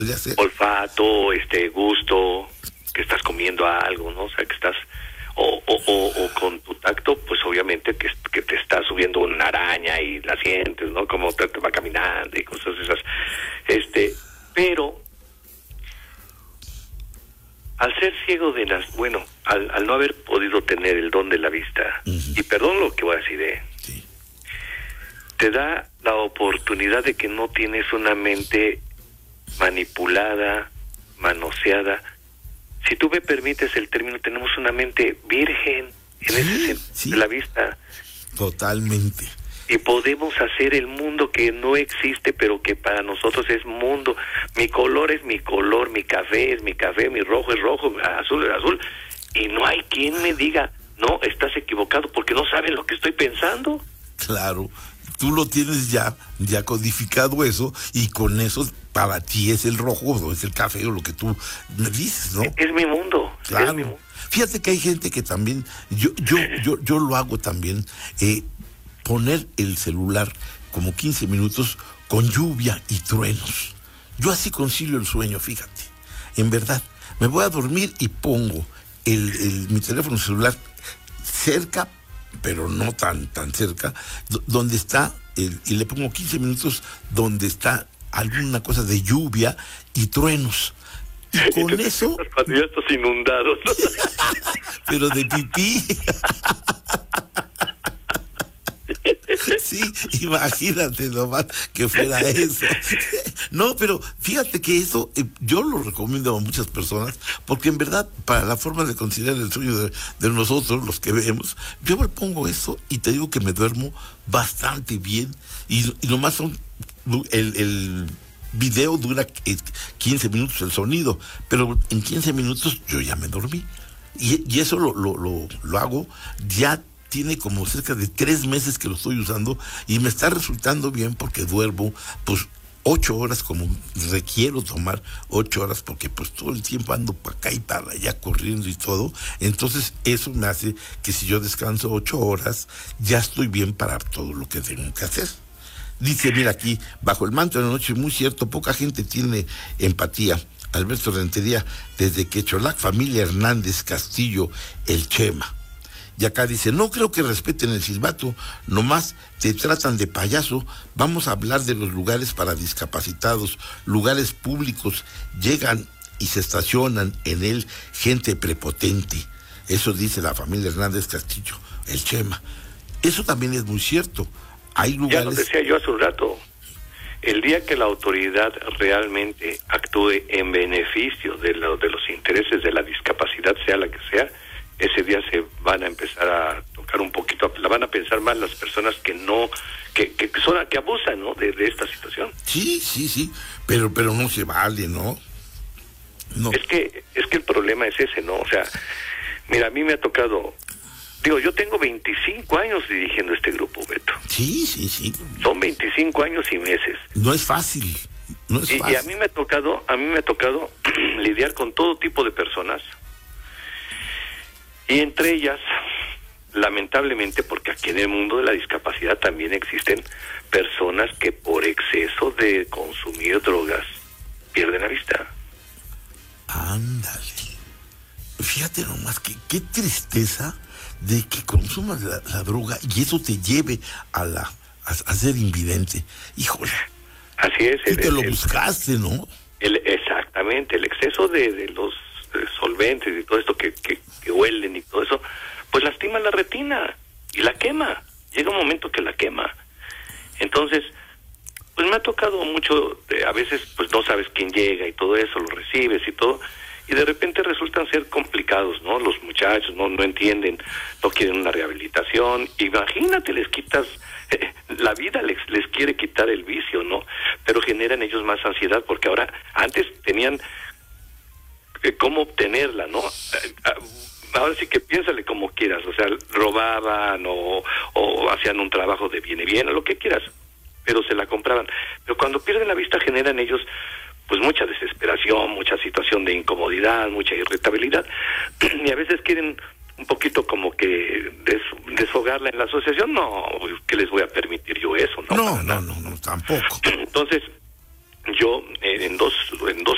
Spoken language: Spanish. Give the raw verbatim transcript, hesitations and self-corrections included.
podría ser. Olfato, este, gusto, que estás comiendo algo, ¿no? O sea, que estás... O, o, o, o con tu tacto, pues obviamente que, que te está subiendo una araña y la sientes, ¿no? Como te, te va caminando y cosas esas. Este, pero al ser ciego de las, bueno, al, al no haber podido tener el don de la vista, uh-huh. y perdón lo que voy a decir, ¿eh? Sí. Te da la oportunidad de que no tienes una mente manipulada, manoseada. Si tú me permites el término, tenemos una mente virgen en sí, ese sentido, sí. de la vista. Totalmente. Y podemos hacer el mundo que no existe, pero que para nosotros es mundo. Mi color es mi color, mi café es mi café, mi rojo es rojo, azul es azul. Y no hay quien me diga, no, estás equivocado, porque no saben lo que estoy pensando. Claro, tú lo tienes ya, ya codificado eso, y con eso para ti es el rojo o es el café o lo que tú me dices, ¿no? Es mi mundo. Claro. Es mi mundo. Fíjate que hay gente que también, yo, yo, yo, yo lo hago también, eh, poner el celular como quince minutos con lluvia y truenos. Yo así concilio el sueño, fíjate. En verdad, me voy a dormir y pongo el, el, mi teléfono celular cerca, pero no tan, tan cerca, d- donde está, el, y le pongo quince minutos donde está alguna cosa de lluvia y truenos. Y con y eso... Cuando ya estás inundado, ¿no? Pero de pipí. Sí, imagínate nomás que fuera eso. No, pero fíjate que eso eh, yo lo recomiendo a muchas personas, porque en verdad, para la forma de considerar el sueño de, de nosotros, los que vemos, yo me pongo eso y te digo que me duermo bastante bien. Y, y nomás son el, el video dura quince minutos el sonido, pero en quince minutos yo ya me dormí. Y, y eso lo, lo, lo, lo hago ya. Tiene como cerca de tres meses que lo estoy usando y me está resultando bien porque duermo pues ocho horas, como requiero tomar ocho horas, porque pues todo el tiempo ando para acá y para allá corriendo y todo. Entonces eso me hace que si yo descanso ocho horas ya estoy bien para todo lo que tengo que hacer. Dice, mira aquí, bajo el manto de la noche, muy cierto, poca gente tiene empatía. Alberto Rentería, desde Quecholac, familia Hernández Castillo, el Chema. Y acá dice, no creo que respeten el silbato, nomás te tratan de payaso. Vamos a hablar de los lugares para discapacitados, lugares públicos, llegan y se estacionan en él gente prepotente. Eso dice la familia Hernández Castillo, el Chema. Eso también es muy cierto. Hay lugares... Ya lo decía yo hace un rato. El día que la autoridad realmente actúe en beneficio de, lo, de los intereses de la discapacidad, sea la que sea, ese día se van a empezar a tocar un poquito, la van a pensar más las personas que no, que, que son que abusan, ¿no? De, de esta situación. Sí, sí, sí, pero pero no se vale, ¿no? No. Es que es que el problema es ese, ¿no? O sea, mira, a mí me ha tocado, digo, yo tengo veinticinco años dirigiendo este grupo, Beto. Sí, sí, sí. Son veinticinco años y meses. No es fácil, no es y, fácil. Y a mí me ha tocado, a mí me ha tocado lidiar con todo tipo de personas. Y entre ellas, lamentablemente, porque aquí en el mundo de la discapacidad también existen personas que por exceso de consumir drogas pierden la vista. Ándale. Fíjate nomás que qué tristeza de que consumas la, la droga y eso te lleve a la a, a ser invidente. Híjole. Así es. Tú el, te lo el, buscaste, ¿no? El, exactamente, el exceso de, de los de solventes y todo esto que, que, que huelen y todo eso, pues lastima la retina y la quema. Llega un momento que la quema. Entonces, pues me ha tocado mucho, de, a veces pues no sabes quién llega y todo eso, lo recibes y todo, y de repente resultan ser complicados, ¿no? Los muchachos no no entienden, no quieren una rehabilitación. Imagínate, les quitas eh, la vida, les, les quiere quitar el vicio, ¿no? Pero generan ellos más ansiedad porque ahora, antes tenían eh, cómo obtenerla, ¿no? Ahora sí que piénsale como quieras, o sea, robaban o, o hacían un trabajo de viene bien, o lo que quieras, pero se la compraban. Pero cuando pierden la vista generan ellos pues mucha desesperación, mucha situación de incomodidad, mucha irritabilidad, y a veces quieren un poquito como que des, desfogarla en la asociación. No, ¿qué les voy a permitir yo eso? No, no, no, no, no, tampoco. Entonces, yo eh, en dos en dos